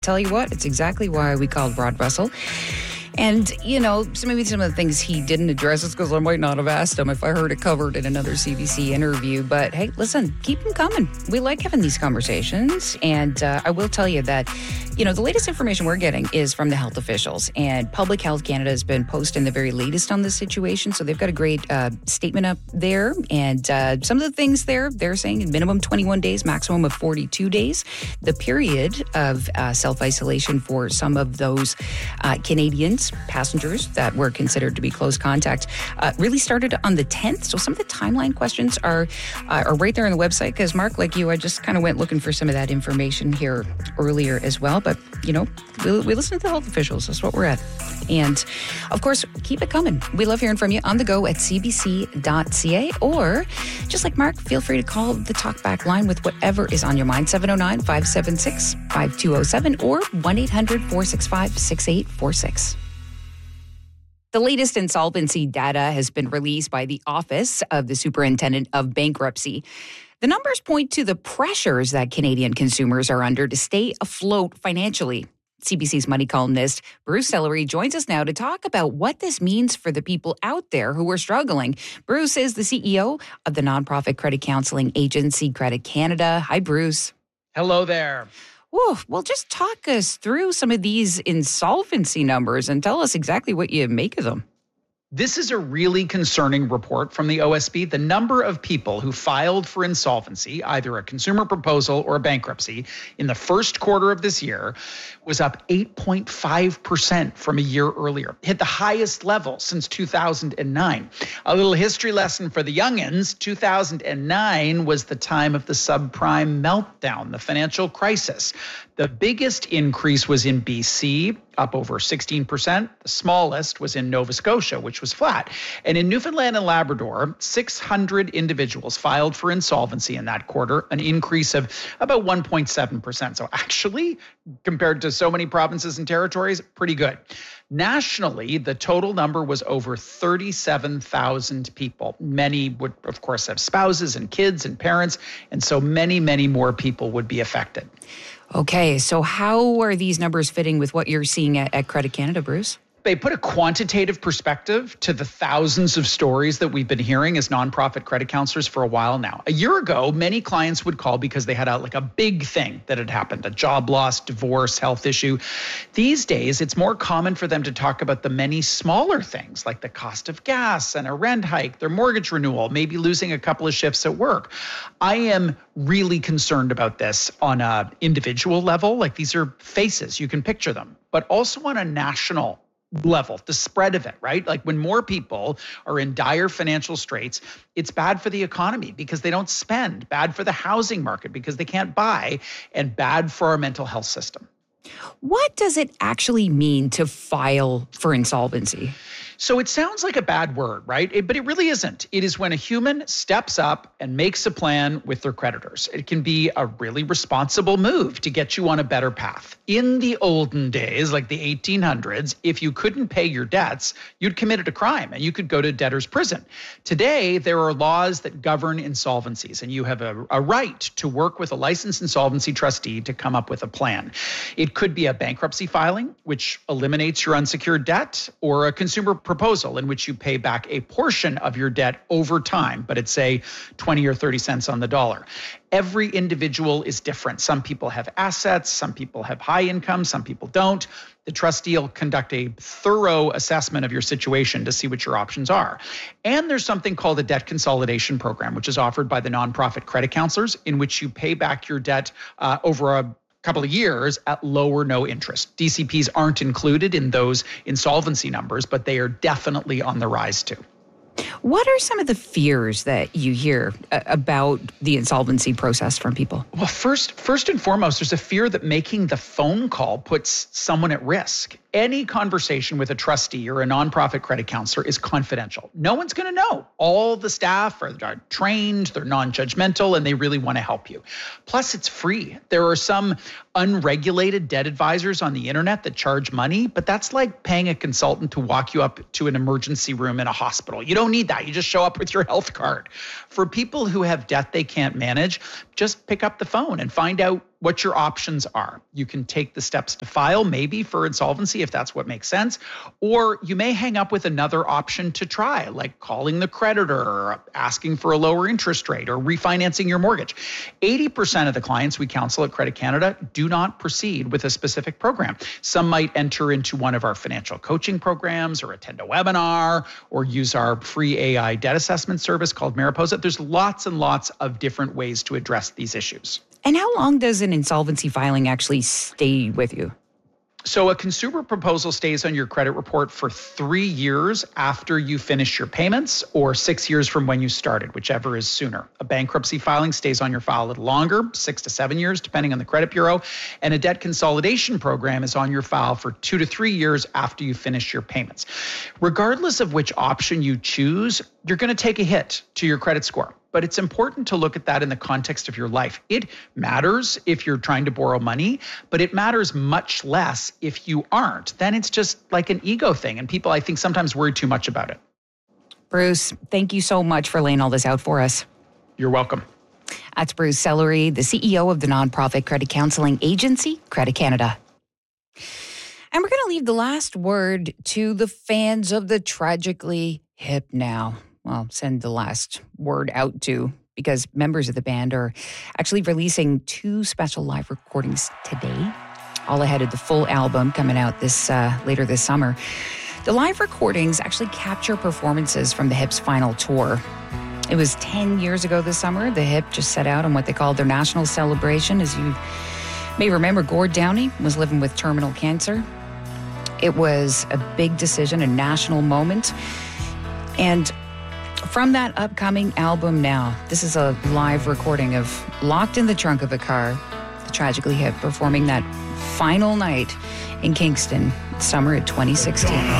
Tell you what, it's exactly why we called Rod Russell. And, so maybe some of the things he didn't address is because I might not have asked him if I heard it covered in another CBC interview. But hey, listen, keep them coming. We like having these conversations. And I will tell you that, the latest information we're getting is from the health officials. And Public Health Canada has been posting the very latest on this situation. So they've got a great statement up there. And some of the things they're saying minimum 21 days, maximum of 42 days. The period of self-isolation for some of those Canadians, passengers that were considered to be close contact, really started on the 10th. So some of the timeline questions are right there on the website because, Mark, like you, I just kind of went looking for some of that information here earlier as well. But, we listen to the health officials. That's what we're at. And, of course, keep it coming. We love hearing from you on the go at cbc.ca. Or, just like Mark, feel free to call the talkback line with whatever is on your mind, 709-576-5207 or 1-800-465-6846. The latest insolvency data has been released by the Office of the Superintendent of Bankruptcy. The numbers point to the pressures that Canadian consumers are under to stay afloat financially. CBC's money columnist Bruce Sellery joins us now to talk about what this means for the people out there who are struggling. Bruce is the CEO of the nonprofit credit counseling agency Credit Canada. Hi, Bruce. Hello there. Well, just talk us through some of these insolvency numbers and tell us exactly what you make of them. This is a really concerning report from the OSB. The number of people who filed for insolvency, either a consumer proposal or a bankruptcy, in the first quarter of this year was up 8.5% from a year earlier. Hit the highest level since 2009. A little history lesson for the youngins. 2009 was the time of the subprime meltdown, the financial crisis. The biggest increase was in BC, up over 16%. The smallest was in Nova Scotia, which was flat. And in Newfoundland and Labrador, 600 individuals filed for insolvency in that quarter, an increase of about 1.7%. So actually, compared to so many provinces and territories, pretty good. Nationally, the total number was over 37,000 people. Many would, of course, have spouses and kids and parents, and so many, many more people would be affected. Okay, so how are these numbers fitting with what you're seeing at Credit Canada, Bruce? They put a quantitative perspective to the thousands of stories that we've been hearing as nonprofit credit counselors for a while now. A year ago, many clients would call because they had a big thing that had happened, a job loss, divorce, health issue. These days, it's more common for them to talk about the many smaller things like the cost of gas and a rent hike, their mortgage renewal, maybe losing a couple of shifts at work. I am really concerned about this on an individual level. Like, these are faces, you can picture them, but also on a national level, the spread of it, right? Like, when more people are in dire financial straits, it's bad for the economy because they don't spend, bad for the housing market because they can't buy, and bad for our mental health system. What does it actually mean to file for insolvency? So it sounds like a bad word, right? But it really isn't. It is when a human steps up and makes a plan with their creditors. It can be a really responsible move to get you on a better path. In the olden days, like the 1800s, if you couldn't pay your debts, you'd committed a crime and you could go to debtor's prison. Today, there are laws that govern insolvencies, and you have a right to work with a licensed insolvency trustee to come up with a plan. It could be a bankruptcy filing, which eliminates your unsecured debt, or a consumer proposal in which you pay back a portion of your debt over time, but it's say 20 or 30 cents on the dollar. Every individual is different. Some people have assets, some people have high income, some people don't. The trustee will conduct a thorough assessment of your situation to see what your options are. And there's something called a debt consolidation program, which is offered by the nonprofit credit counselors, in which you pay back your debt over a couple of years at low or no interest. DCPs aren't included in those insolvency numbers, but they are definitely on the rise too. What are some of the fears that you hear about the insolvency process from people? Well, first and foremost, there's a fear that making the phone call puts someone at risk. Any conversation with a trustee or a nonprofit credit counselor is confidential. No one's going to know. All the staff are trained, they're non-judgmental, and they really want to help you. Plus, it's free. There are some unregulated debt advisors on the internet that charge money, but that's like paying a consultant to walk you up to an emergency room in a hospital. You don't need that. You just show up with your health card. For people who have debt they can't manage, just pick up the phone and find out what your options are. You can take the steps to file, maybe for insolvency, if that's what makes sense, or you may hang up with another option to try, like calling the creditor or asking for a lower interest rate or refinancing your mortgage. 80% of the clients we counsel at Credit Canada do not proceed with a specific program. Some might enter into one of our financial coaching programs or attend a webinar or use our free AI debt assessment service called Mariposa. There's lots and lots of different ways to address these issues. And how long does an insolvency filing actually stay with you? So a consumer proposal stays on your credit report for 3 years after you finish your payments or 6 years from when you started, whichever is sooner. A bankruptcy filing stays on your file a little longer, 6 to 7 years, depending on the credit bureau. And a debt consolidation program is on your file for 2 to 3 years after you finish your payments. Regardless of which option you choose, you're going to take a hit to your credit score. But it's important to look at that in the context of your life. It matters if you're trying to borrow money, but it matters much less if you aren't. Then it's just like an ego thing. And people, I think, sometimes worry too much about it. Bruce, thank you so much for laying all this out for us. You're welcome. That's Bruce Sellery, the CEO of the nonprofit credit counseling agency, Credit Canada. And we're going to leave the last word to the fans of the Tragically Hip now. Well, send the last word out to, because members of the band are actually releasing 2 special live recordings today, all ahead of the full album coming out later this summer. The live recordings actually capture performances from the Hip's final tour. It was 10 years ago this summer. The Hip just set out on what they called their national celebration. As you may remember, Gord Downie was living with terminal cancer. It was a big decision, a national moment. And from that upcoming album now, this is a live recording of Locked in the Trunk of a Car, the Tragically Hip performing that final night in Kingston, summer of 2016.